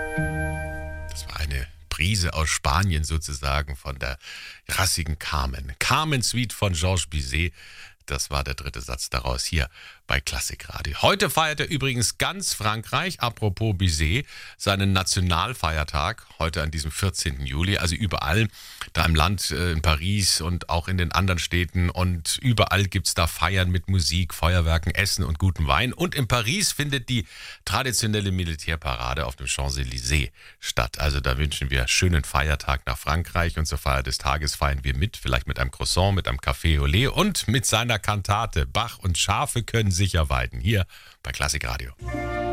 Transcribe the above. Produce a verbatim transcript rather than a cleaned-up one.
Das war eine Prise aus Spanien sozusagen von der rassigen Carmen. Carmen Suite von Georges Bizet. Das war der dritte Satz daraus hier bei Klassikradio. Heute feiert er übrigens ganz Frankreich, apropos Bizet, seinen Nationalfeiertag, heute an diesem vierzehnten Juli. Also überall da im Land, äh, in Paris und auch in den anderen Städten. Und überall gibt es da Feiern mit Musik, Feuerwerken, Essen und gutem Wein. Und in Paris findet die traditionelle Militärparade auf dem Champs-Élysées statt. Also da wünschen wir schönen Feiertag nach Frankreich. Und zur Feier des Tages feiern wir mit, vielleicht mit einem Croissant, mit einem Café au lait und mit seiner Kantate. Bach und Schafe können sicher weiden. Hier bei Klassikradio.